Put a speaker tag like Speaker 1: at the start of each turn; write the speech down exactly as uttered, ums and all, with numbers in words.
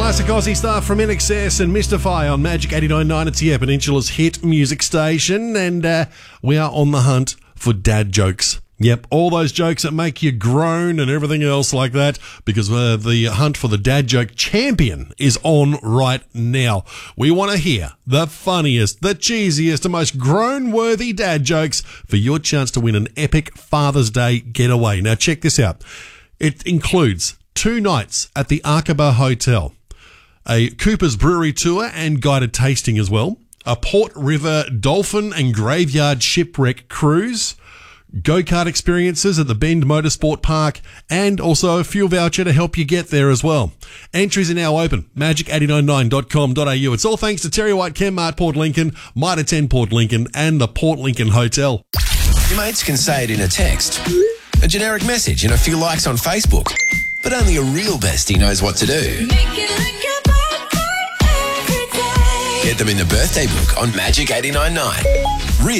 Speaker 1: Classic Aussie stuff from N X S and Mystify on Magic eighty-nine point nine. It's the Air Peninsula's hit music station, and uh, we are on the hunt for dad jokes. Yep, all those jokes that make you groan and everything else like that, because uh, the hunt for the dad joke champion is on right now. We want to hear the funniest, the cheesiest, the most groan-worthy dad jokes for your chance to win an epic Father's Day getaway. Now, check this out. It includes two nights at the Aqaba Hotel, a Cooper's Brewery tour and guided tasting as well, a Port River dolphin and graveyard shipwreck cruise, go-kart experiences at the Bend Motorsport Park, and also a fuel voucher to help you get there as well. Entries are now open. magic eight nine nine dot com dot a u. It's all thanks to Terry White Chemmart Port Lincoln, Mitre ten Port Lincoln, and the Port Lincoln Hotel.
Speaker 2: Your mates can say it in a text, a generic message, and a few likes on Facebook, but only a real bestie knows what to do. Get them in the birthday book on Magic eighty-nine point nine.